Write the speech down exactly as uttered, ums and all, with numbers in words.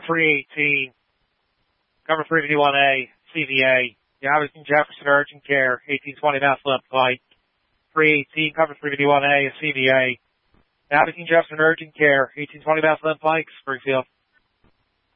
three eighteen, cover three fifty-one A, C V A, Abington Jefferson Urgent Care, eighteen twenty Bethlehem Pike, three eighteen, cover three fifty-one A, C V A, Abington Jefferson Urgent Care, eighteen twenty Bethlehem Pike, Springfield.